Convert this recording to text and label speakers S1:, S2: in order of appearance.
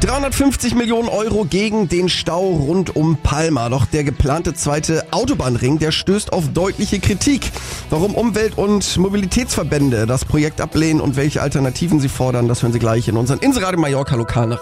S1: 350 Millionen Euro gegen den Stau rund um Palma. Doch der geplante zweite Autobahnring, der stößt auf deutliche Kritik. Warum Umwelt- und Mobilitätsverbände das Projekt ablehnen und welche Alternativen sie fordern, das hören Sie gleich in unseren Inseradio Mallorca Lokalnachrichten.